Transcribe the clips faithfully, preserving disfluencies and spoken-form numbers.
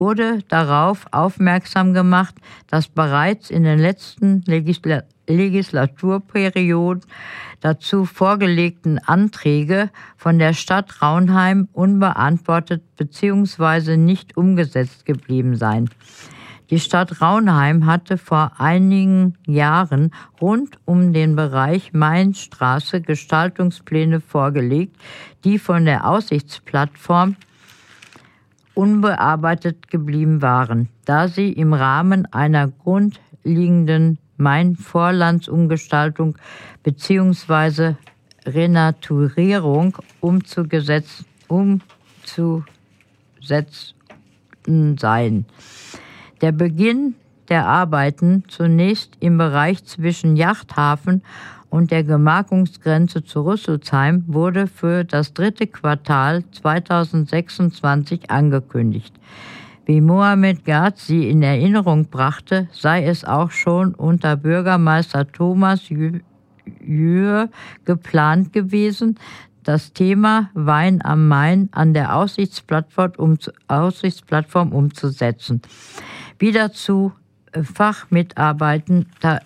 wurde darauf aufmerksam gemacht, dass bereits in den letzten Legisla- Legislaturperioden dazu vorgelegten Anträge von der Stadt Raunheim unbeantwortet bzw. nicht umgesetzt geblieben seien. Die Stadt Raunheim hatte vor einigen Jahren rund um den Bereich Mainstraße Gestaltungspläne vorgelegt, die von der Aussichtsplattform unbearbeitet geblieben waren, da sie im Rahmen einer grundlegenden Main-Vorlandsumgestaltung bzw. Renaturierung umzugesetz, umzusetzen seien. Der Beginn der Arbeiten, zunächst im Bereich zwischen Yachthafen und der Gemarkungsgrenze zu Rüsselsheim, wurde für das dritte Quartal zweitausendsechsundzwanzig angekündigt. Wie Mohamed Ghazi in Erinnerung brachte, sei es auch schon unter Bürgermeister Thomas Jühr geplant gewesen, das Thema Wein am Main an der Aussichtsplattform, um, Aussichtsplattform umzusetzen. Wie dazu Fachmitarbeiterin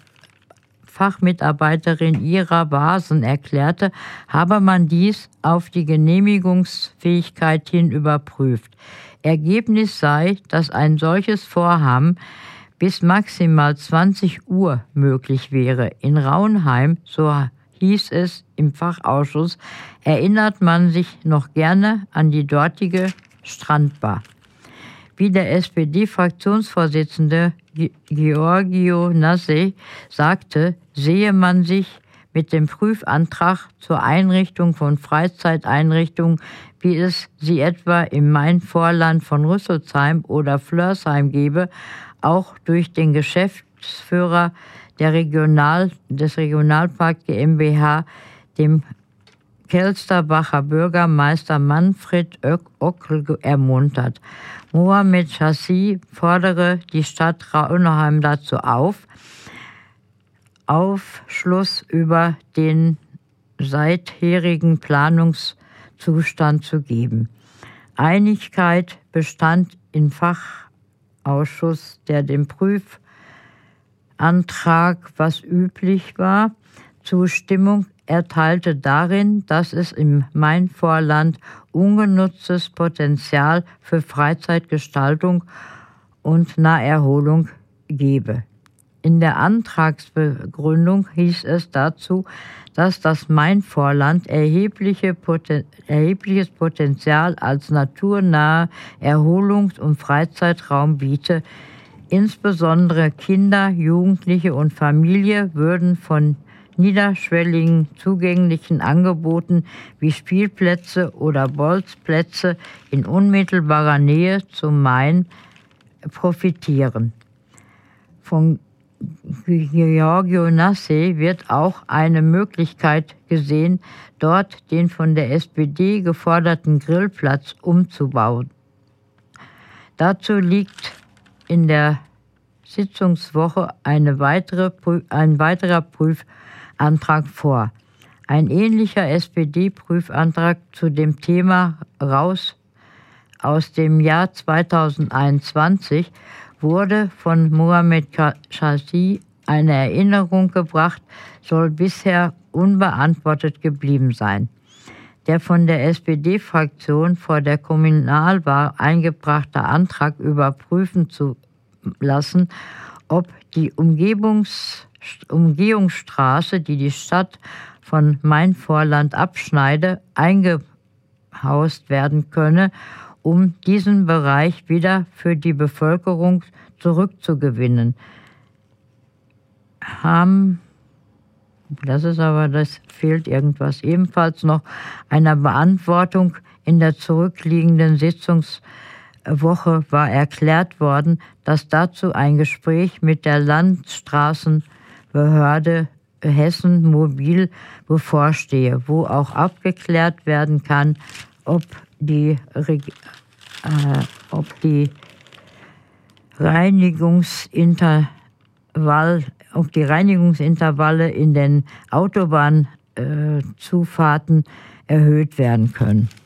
Ira Basen erklärte, habe man dies auf die Genehmigungsfähigkeit hin überprüft. Ergebnis sei, dass ein solches Vorhaben bis maximal zwanzig Uhr möglich wäre. In Raunheim, so hieß es im Fachausschuss, erinnert man sich noch gerne an die dortige Strandbar. Wie der S P D-Fraktionsvorsitzende Giorgio Nasse sagte, sehe man sich mit dem Prüfantrag zur Einrichtung von Freizeiteinrichtungen, wie es sie etwa im Main-Vorland von Rüsselsheim oder Flörsheim gebe, auch durch den Geschäftsführer der Regional, des Regionalpark GmbH, dem Kelsterbacher Bürgermeister Manfred Ockel, ermuntert. Mohamed Chassi fordere die Stadt Raunheim dazu auf, Aufschluss über den seitherigen Planungszustand zu geben. Einigkeit bestand im Fachausschuss, der dem Prüfantrag, was üblich war, Zustimmung erteilte darin, dass es im Main-Vorland ungenutztes Potenzial für Freizeitgestaltung und Naherholung gebe. In der Antragsbegründung hieß es dazu, dass das Main-Vorland erhebliche Poten- erhebliches Potenzial als naturnahe Erholungs- und Freizeitraum biete. Insbesondere Kinder, Jugendliche und Familie würden von niederschwelligen zugänglichen Angeboten wie Spielplätze oder Bolzplätze in unmittelbarer Nähe zum Main profitieren. Von Giorgio Nasse wird auch eine Möglichkeit gesehen, dort den von der S P D geforderten Grillplatz umzubauen. Dazu liegt in der Sitzungswoche eine weitere, ein weiterer Prüfantrag vor. Ein ähnlicher S P D-Prüfantrag zu dem Thema raus aus dem Jahr zweitausendeinundzwanzig wurde von Mohamed Chassi eine Erinnerung gebracht, soll bisher unbeantwortet geblieben sein. Der von der S P D-Fraktion vor der Kommunalwahl eingebrachte Antrag überprüfen zu lassen, ob die Umgebungs- Umgehungsstraße, die die Stadt von Main-Vorland abschneide, eingehaust werden könne, um diesen Bereich wieder für die Bevölkerung zurückzugewinnen. Haben, das ist aber, das fehlt irgendwas, ebenfalls noch einer Beantwortung in der zurückliegenden Sitzungswoche war erklärt worden, dass dazu ein Gespräch mit der Landstraßenbehörde Hessen Mobil bevorstehe, wo auch abgeklärt werden kann, ob die, äh, ob die Reinigungsintervall, ob die Reinigungsintervalle in den Autobahnzufahrten äh, erhöht werden können.